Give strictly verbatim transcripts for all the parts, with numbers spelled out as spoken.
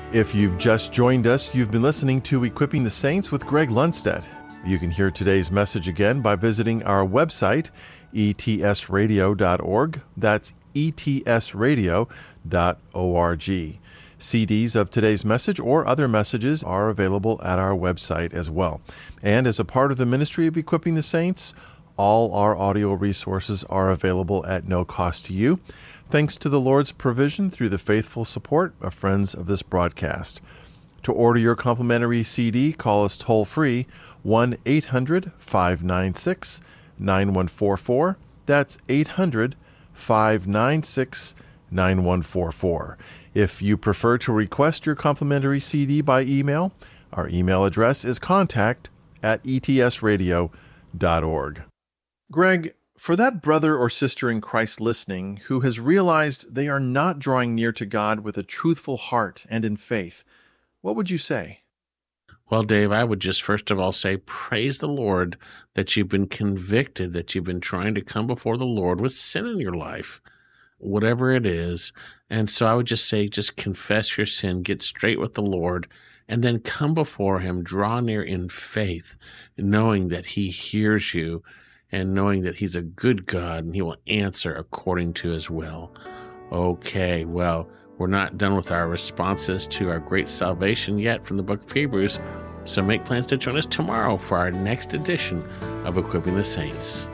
If you've just joined us, you've been listening to Equipping the Saints with Greg Lundstedt. You can hear today's message again by visiting our website, e t s radio dot org. That's e t s radio dot org. C Ds of today's message or other messages are available at our website as well. And as a part of the ministry of Equipping the Saints, all our audio resources are available at no cost to you, thanks to the Lord's provision through the faithful support of friends of this broadcast. To order your complimentary C D, call us toll-free, one eight hundred five nine six nine one four four. That's eight hundred five nine six nine one four four. If you prefer to request your complimentary C D by email, our email address is contact at e t s radio dot org. Greg, for that brother or sister in Christ listening who has realized they are not drawing near to God with a truthful heart and in faith, what would you say? Well, Dave, I would just first of all say, praise the Lord that you've been convicted, that you've been trying to come before the Lord with sin in your life, whatever it is. And so I would just say, just confess your sin, get straight with the Lord, and then come before him, draw near in faith, knowing that he hears you and knowing that he's a good God and he will answer according to his will. Okay, well, we're not done with our responses to our great salvation yet from the book of Hebrews, so make plans to join us tomorrow for our next edition of Equipping the Saints.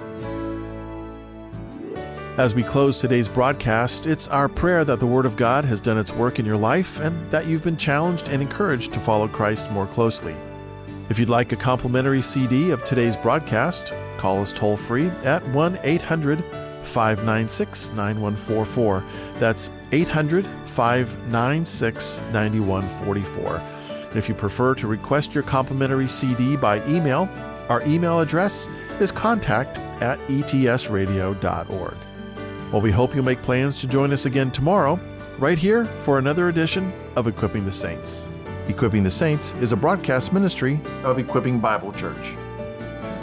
As we close today's broadcast, it's our prayer that the Word of God has done its work in your life and that you've been challenged and encouraged to follow Christ more closely. If you'd like a complimentary C D of today's broadcast, call us toll-free at one eight hundred five nine six nine one four four. That's eight hundred five nine six nine one four four. And if you prefer to request your complimentary C D by email, our email address is contact at e t s radio dot org. Well, we hope you'll make plans to join us again tomorrow, right here for another edition of Equipping the Saints. Equipping the Saints is a broadcast ministry of Equipping Bible Church.